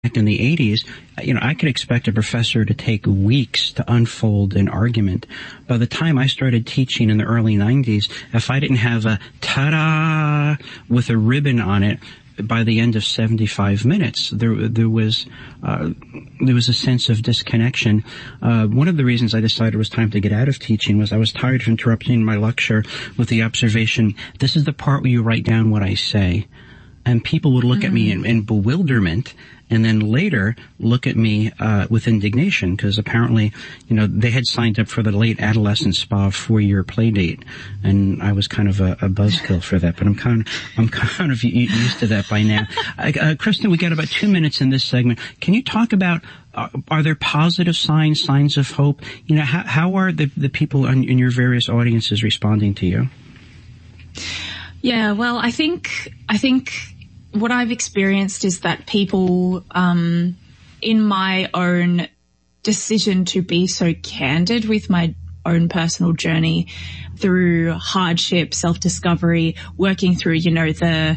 back in the 80s, I could expect a professor to take weeks to unfold an argument. By the time I started teaching in the early 90s, if I didn't have a ta-da with a ribbon on it, by the end of 75 minutes, there was a sense of disconnection. One of the reasons I decided it was time to get out of teaching was I was tired of interrupting my lecture with the observation, this is the part where you write down what I say. And people would look at me in bewilderment, and then later look at me with indignation, because apparently, they had signed up for the late adolescent spa 4-year play date, and I was kind of a buzzkill for that. But I'm kind of used to that by now. Kristen, we got about 2 minutes in this segment. Can you talk about are there positive signs of hope? How are the people in your various audiences responding to you? Yeah, well, I think what I've experienced is that people, in my own decision to be so candid with my own personal journey through hardship, self-discovery, working through, the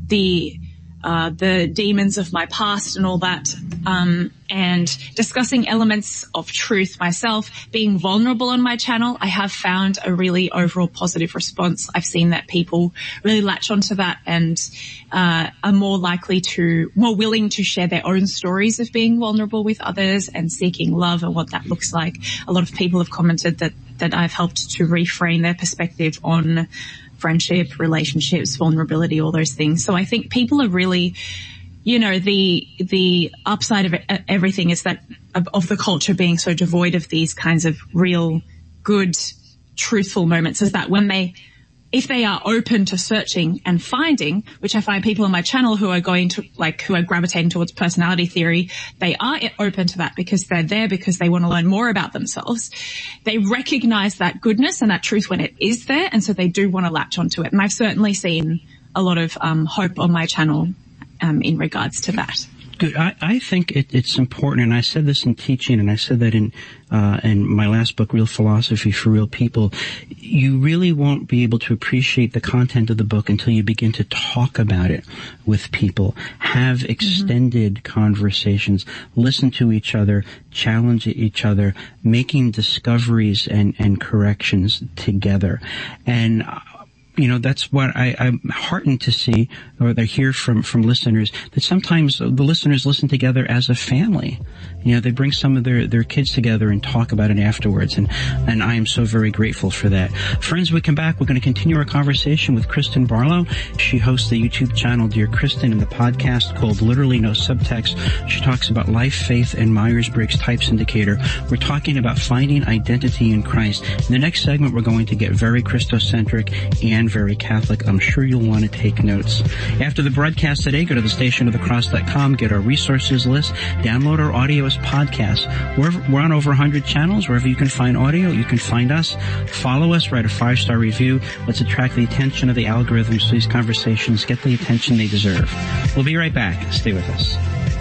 demons of my past and all that, and discussing elements of truth myself, being vulnerable on my channel, I have found a really overall positive response. I've seen that people really latch onto that and are more willing to share their own stories of being vulnerable with others and seeking love and what that looks like. A lot of people have commented that I've helped to reframe their perspective on friendship, relationships, vulnerability, all those things. So I think people are really, the upside of everything is that of the culture being so devoid of these kinds of real, good, truthful moments is that if they are open to searching and finding, which I find people on my channel who are gravitating towards personality theory, they are open to that because they're there because they want to learn more about themselves. They recognize that goodness and that truth when it is there, and so they do want to latch onto it. And I've certainly seen a lot of hope on my channel in regards to that. Good. I think it's important, and I said this in teaching, and I said that in my last book, Real Philosophy for Real People. You really won't be able to appreciate the content of the book until you begin to talk about it with people, have extended conversations, listen to each other, challenge each other, making discoveries and corrections together. And that's what I'm heartened to see, or I hear from listeners, that sometimes the listeners listen together as a family. They bring some of their kids together and talk about it afterwards, and I am so very grateful for that. Friends, when we come back, we're going to continue our conversation with Kristen Barlow. She hosts the YouTube channel Dear Kristen and the podcast called Literally No Subtext. She talks about life, faith, and Myers-Briggs Types Indicator. We're talking about finding identity in Christ. In the next segment, we're going to get very Christocentric and very Catholic. I'm sure you'll want to take notes. After the broadcast today, go to thestationofthecross.com, get our resources list, download our audio as podcasts. We're on over 100 channels. Wherever you can find audio, you can find us. Follow us, write a 5-star review. Let's attract the attention of the algorithms so these conversations get the attention they deserve. We'll be right back. Stay with us.